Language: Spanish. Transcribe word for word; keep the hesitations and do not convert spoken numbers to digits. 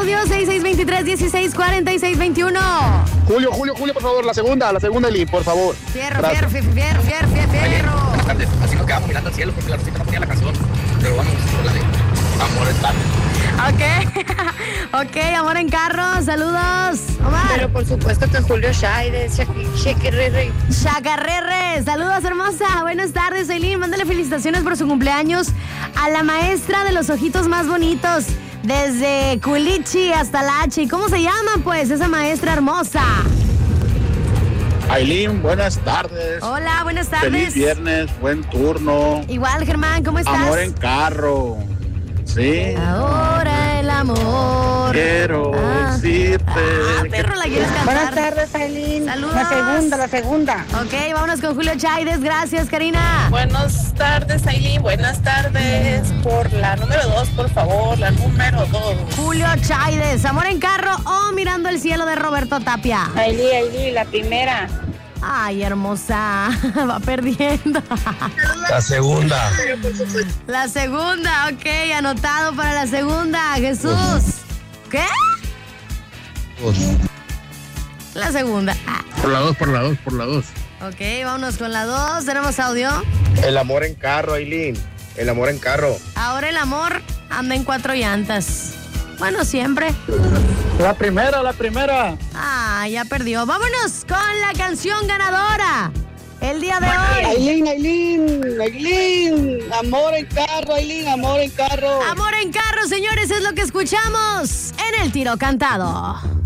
audio seis seis dos tres, uno seis cuatro seis dos uno. Julio, Julio, Julio, por favor, la segunda, la segunda, Eli, por favor. Fierro, fierro, fierro, fierro, fierro, fierro. Buenas tardes, así nos quedamos mirando al cielo porque la Rosita no ponía la canción. Pero vamos por la de Amor en Carro. Ok, ok, Amor en Carro, saludos, Omar. Pero por supuesto que Julio Chaides, Shakerrere. Shakarrere, saludos, hermosa. Buenas tardes, Aileen. Mándale felicitaciones por su cumpleaños a la maestra de los ojitos más bonitos, desde Culichi hasta la H. ¿Y cómo se llama, pues, esa maestra hermosa? Aileen, buenas tardes. Hola, buenas tardes. Feliz viernes, buen turno. Igual, Germán, ¿cómo estás? Amor en Carro. Sí. Ahora el amor. Quiero ah. decirte. Ah, perro, la quieres cantar. Buenas tardes, Aileen. Saludos. La segunda, la segunda. Ok, vámonos con Julio Chaides. Gracias, Karina. Buenas tardes, Aileen. Buenas tardes. Por la número dos, por favor. La número dos. Julio Chaides. Amor en Carro o Mirando el cielo de Roberto Tapia. Aileen, Aileen, la primera. Ay, hermosa. Va perdiendo. La segunda. La segunda, ok. Anotado para la segunda. Jesús. ¿Qué? La segunda. Ah. Por la dos, por la dos, por la dos. Ok, vámonos con la dos. ¿Tenemos audio? El amor en carro, Aileen. El amor en carro. Ahora el amor anda en cuatro llantas. Bueno, siempre. La primera, la primera. Ah, ya perdió. Vámonos con la canción ganadora. El día de hoy. Aileen, Aileen, Aileen. Amor en carro, Aileen, amor en carro. Amor en Carro, señores, es lo que escuchamos en el Tiro Cantado.